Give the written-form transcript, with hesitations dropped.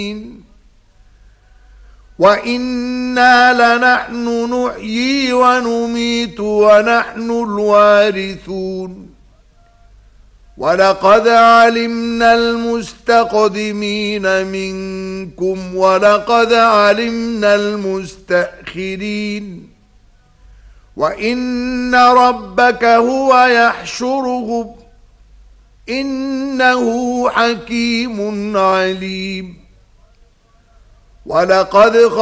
وإنا لنحن نحيي ونميت ونحن الوارثون ولقد علمنا المستقدمين منكم ولقد علمنا المستأخرين وإن ربك هو يحشرهم إنه حكيم عليم ولقد